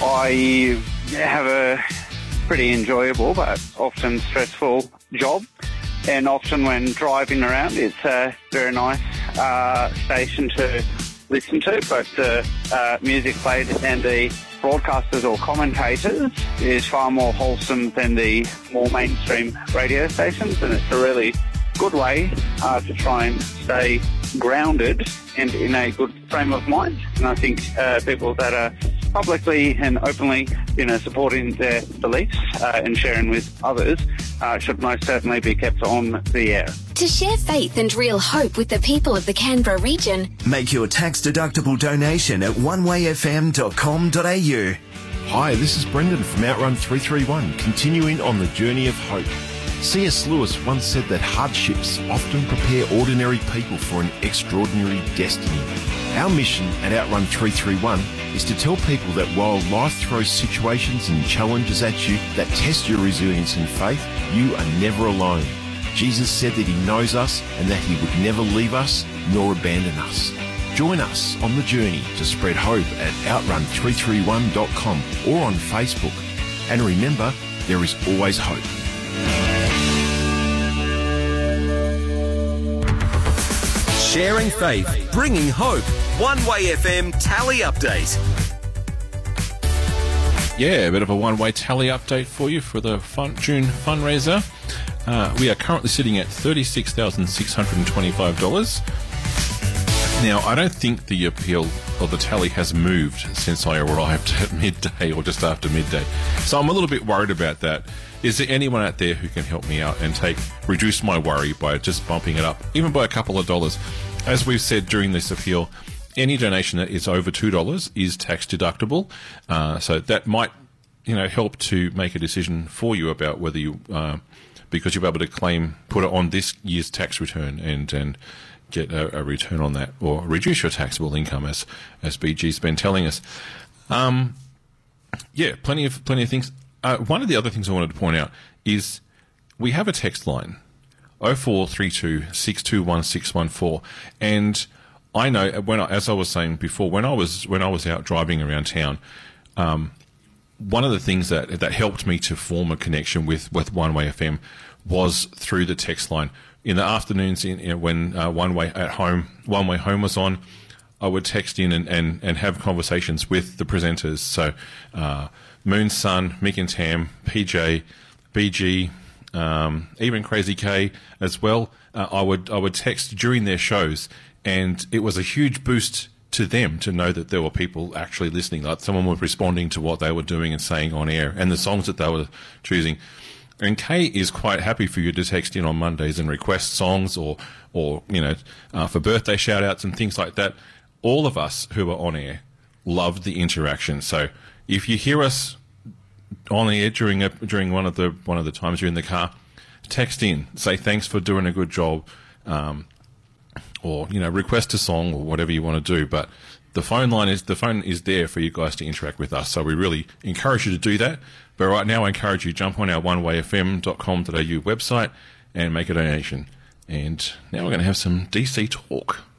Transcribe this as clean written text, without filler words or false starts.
I have a pretty enjoyable but often stressful job, and often when driving around it's a very nice station to listen to, both the music played and the broadcasters or commentators is far more wholesome than the more mainstream radio stations, and it's a really good way to try and stay grounded and in a good frame of mind. And I think people that are publicly and openly, supporting their beliefs and sharing with others should most certainly be kept on the air. To share faith and real hope with the people of the Canberra region, make your tax-deductible donation at onewayfm.com.au. Hi, this is Brendan from Outrun 331, continuing on the journey of hope. C.S. Lewis once said that hardships often prepare ordinary people for an extraordinary destiny. Our mission at Outrun 331 is to tell people that while life throws situations and challenges at you that test your resilience and faith, you are never alone. Jesus said that he knows us and that he would never leave us nor abandon us. Join us on the journey to spread hope at outrun331.com or on Facebook. And remember, there is always hope. Sharing faith, bringing hope. One Way FM tally update. Yeah, a bit of a one-way tally update for you for the June fundraiser. We are currently sitting at $36,625. Now, I don't think the appeal or the tally has moved since I arrived at midday or just after midday. So I'm a little bit worried about that. Is there anyone out there who can help me out and reduce my worry by just bumping it up, even by a couple of dollars? As we've said during this appeal, any donation that is over $2 is tax deductible. So that might, help to make a decision for you about whether you, because you'll be able to put it on this year's tax return and get a return on that, or reduce your taxable income, as BG's been telling us. Plenty of things. One of the other things I wanted to point out is we have a text line, 0432 621 614, and I know as I was saying before, when I was out driving around town, one of the things that helped me to form a connection with One Way FM was through the text line. In the afternoons, when One Way Home was on, I would text in and have conversations with the presenters. So Moon Sun, Mick and Tam, PJ, BG, even Crazy K as well. I would text during their shows, and it was a huge boost to them to know that there were people actually listening. Like someone was responding to what they were doing and saying on air, and the songs that they were choosing. And Kay is quite happy for you to text in on Mondays and request songs or for birthday shout-outs and things like that. All of us who are on air love the interaction. So if you hear us on air during one of the times you're in the car, text in, say thanks for doing a good job, or request a song or whatever you want to do. But the phone is there for you guys to interact with us. So we really encourage you to do that. But right now, I encourage you to jump on our onewayfm.com.au website and make a donation. And now we're going to have some DC talk.